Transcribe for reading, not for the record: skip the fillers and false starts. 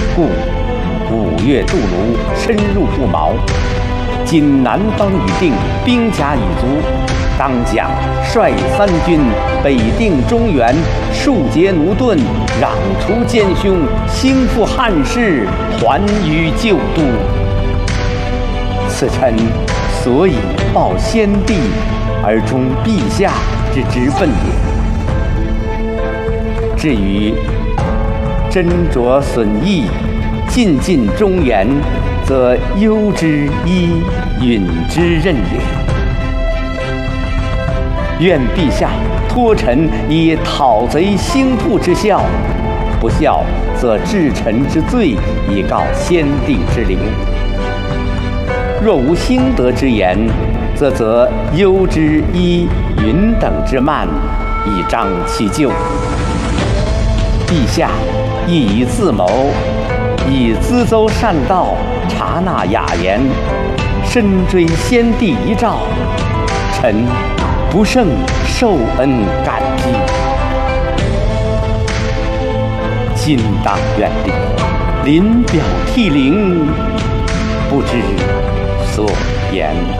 故5月渡泸，深入不毛。今南方已定，兵甲已足，当将率3军北定中原，庶竭奴钝，攘除奸凶，兴复汉室，还于旧都。此臣所以报先帝，而忠陛下之职分也。至于斟酌损益，尽尽忠言，则攸之以允之任也。愿陛下托臣以讨贼兴复之效，不效则治臣之罪，以告先帝之灵。若无兴德之言，则攸之以允等之慢，以彰其咎。陛下亦以自谋，以咨奏善道，察纳雅言，深追先帝遗诏，臣不胜受恩感激。今当愿力，临表涕零，不知所言。